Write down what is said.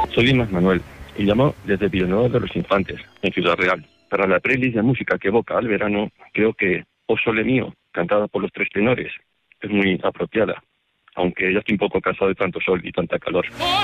Soy Dimas Manuel y llamo desde Villanueva de los Infantes, en Ciudad Real. Para la playlist de música que evoca al verano, creo que O Sole Mío, cantada por Los Tres Tenores, es muy apropiada, aunque ya estoy un poco cansado de tanto sol y tanta calor.